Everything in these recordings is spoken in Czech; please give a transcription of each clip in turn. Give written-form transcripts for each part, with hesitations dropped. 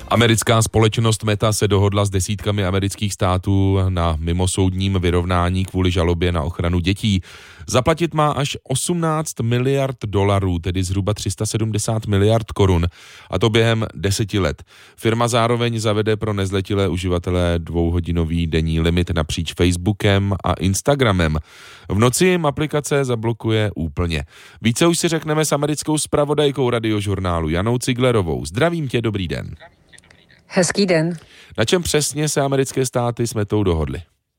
Americká společnost Meta se dohodla s desítkami amerických států na mimosoudním vyrovnání kvůli žalobě na ochranu dětí. Zaplatit má až 18 miliard dolarů, tedy zhruba 370 miliard korun, a to během 10 let. Firma zároveň zavede pro nezletilé uživatele 2hodinový denní limit napříč Facebookem a Instagramem. V noci jim aplikace zablokuje úplně. Více už si řekneme s americkou zpravodajkou Radiožurnálu Janou Ciglerovou. Zdravím tě, dobrý den. Hezký den. Na čem přesně se americké státy s Metou dohodly?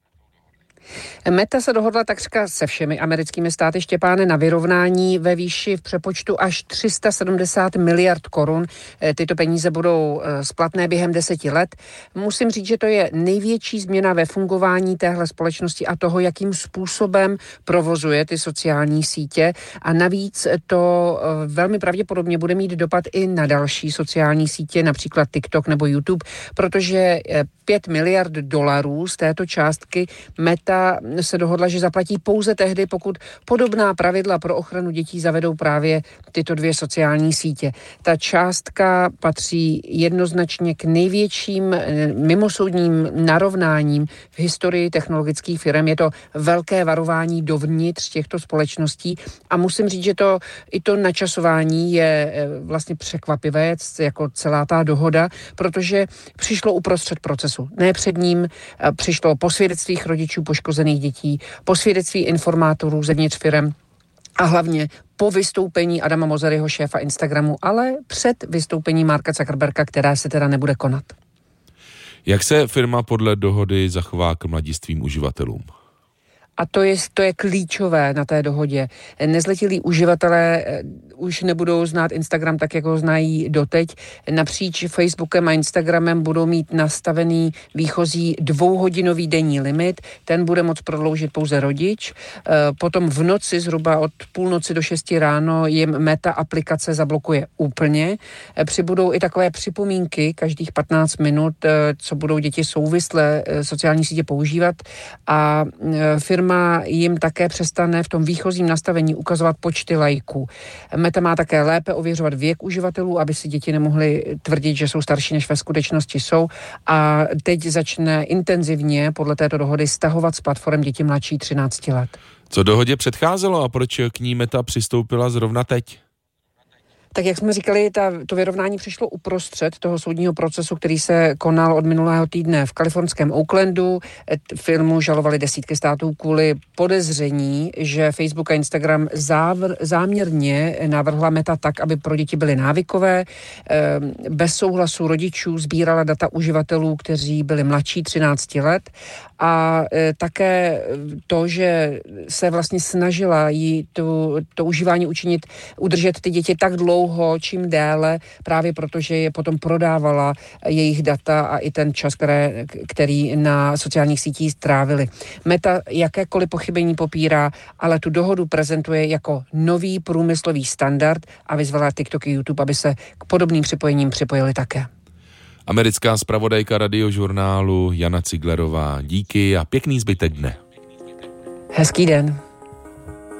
Meta se dohodla takřka se všemi americkými státy, Štěpáne, na vyrovnání ve výši v přepočtu až 370 miliard korun. Tyto peníze budou splatné během 10 let. Musím říct, že to je největší změna ve fungování téhle společnosti a toho, jakým způsobem provozuje ty sociální sítě. A navíc to velmi pravděpodobně bude mít dopad i na další sociální sítě, například TikTok nebo YouTube, protože 5 miliard dolarů z této částky Meta se dohodla, že zaplatí pouze tehdy, pokud podobná pravidla pro ochranu dětí zavedou právě tyto dvě sociální sítě. Ta částka patří jednoznačně k největším mimosoudním narovnáním v historii technologických firm. Je to velké varování dovnitř těchto společností a musím říct, že i to načasování je vlastně překvapivé, jako celá ta dohoda, protože přišlo uprostřed procesu. Ne před ním, přišlo po svědectvích rodičů poškozených dětí, po svědectví informátorů zevnitř firem a hlavně po vystoupení Adama Mosseriho, šéfa Instagramu, ale před vystoupením Marka Zuckerberga, která se teda nebude konat. Jak se firma podle dohody zachová k mladistvým uživatelům? A to je klíčové na té dohodě. Nezletilí uživatelé už nebudou znát Instagram tak, jak ho znají doteď. Napříč Facebookem a Instagramem budou mít nastavený výchozí 2hodinový denní limit. Ten bude moct prodloužit pouze rodič. Potom v noci, zhruba od půlnoci do 6 ráno, jim Meta aplikace zablokuje úplně. Přibudou i takové připomínky každých 15 minut, co budou děti souvisle sociální sítě používat, a firma jim také přestane v tom výchozím nastavení ukazovat počty lajků. Meta má také lépe ověřovat věk uživatelů, aby si děti nemohly tvrdit, že jsou starší, než ve skutečnosti jsou. A teď začne intenzivně podle této dohody stahovat z platform děti mladší 13 let. Co dohodě předcházelo a proč k ní Meta přistoupila zrovna teď? Tak jak jsme říkali, to vyrovnání přišlo uprostřed toho soudního procesu, který se konal od minulého týdne v kalifornském Oaklandu. Firmu žalovali desítky států kvůli podezření, že Facebook a Instagram záměrně navrhla Meta tak, aby pro děti byly návykové. Bez souhlasu rodičů sbírala data uživatelů, kteří byli mladší 13 let. A také to, že se vlastně snažila jí to užívání udržet ty děti tak dlouho, čím déle, právě protože je potom prodávala jejich data a i ten čas, který na sociálních sítích strávili. Meta jakékoliv pochybení popírá, ale tu dohodu prezentuje jako nový průmyslový standard a vyzvala TikTok i YouTube, aby se k podobným připojením připojili také. Americká zpravodajka Radiožurnálu Jana Ciglerová, díky a pěkný zbytek dne. Hezký den.